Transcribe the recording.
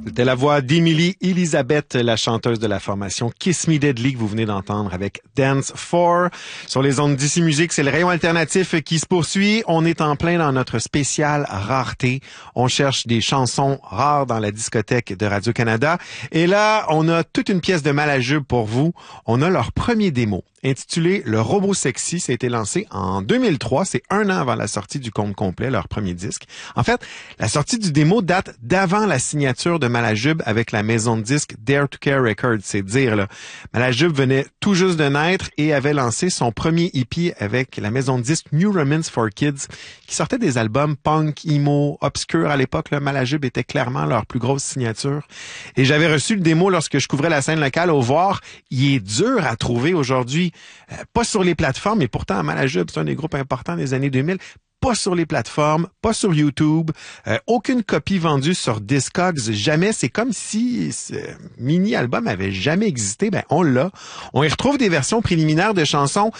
C'était la voix d'Emily Elizabeth, la chanteuse de la formation Kiss Me Deadly que vous venez d'entendre avec Dance 4. Sur les ondes d'ici musique, c'est le rayon alternatif qui se poursuit. On est en plein dans notre spécial rareté. On cherche des chansons rares dans la discothèque de Radio-Canada. Et là, on a toute une pièce de Malajube pour vous. On a leur premier démo, intitulé Le Robot Sexy. Ça a été lancé en 2003. C'est un an avant la sortie du compte complet, leur premier disque. En fait, la sortie du démo date d'avant la signature de Malajube avec la maison de disques Dare to Care Records. C'est dire, là. Malajube venait tout juste de naître et avait lancé son premier EP avec la maison de disques New Romance for Kids, qui sortait des albums punk, emo, obscurs à l'époque. Là, Malajube était clairement leur plus grosse signature. Et j'avais reçu le démo lorsque je couvrais la scène locale au Voir. Il est dur à trouver aujourd'hui. Pas sur les plateformes, mais pourtant Malajube, c'est un des groupes importants des années 2000. Pas sur les plateformes, pas sur YouTube, aucune copie vendue sur Discogs, jamais. C'est comme si ce mini-album avait jamais existé. Ben, on l'a. On y retrouve des versions préliminaires de chansons